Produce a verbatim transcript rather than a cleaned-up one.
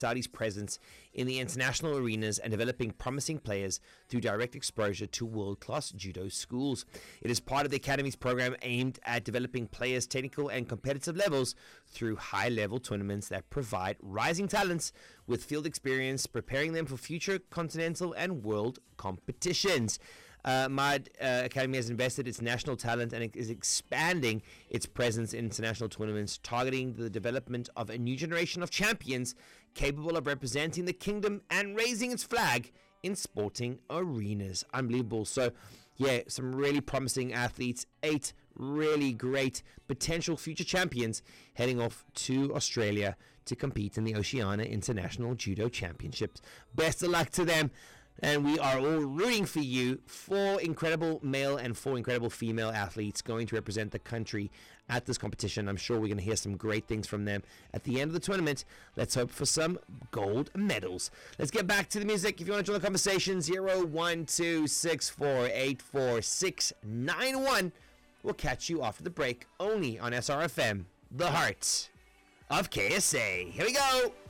Saudi's presence in the international arenas and developing promising players through direct exposure to world-class judo schools. It is part of the Academy's program aimed at developing players' technical and competitive levels through high-level tournaments that provide rising talents with field experience, preparing them for future continental and world competitions. Uh, Mad uh, Academy has invested its national talent and is expanding its presence in international tournaments, targeting the development of a new generation of champions capable of representing the kingdom and raising its flag in sporting arenas. Unbelievable. So, yeah, some really promising athletes, eight really great potential future champions heading off to Australia to compete in the Oceania International Judo Championships. Best of luck to them. And we are all rooting for you. Four incredible male and four incredible female athletes going to represent the country at this competition. I'm sure we're going to hear some great things from them at the end of the tournament. Let's hope for some gold medals. Let's get back to the music. If you want to join the conversation, zero one two six four eight four six nine one. We'll catch you after the break only on S R F M, the heart of K S A. Here we go.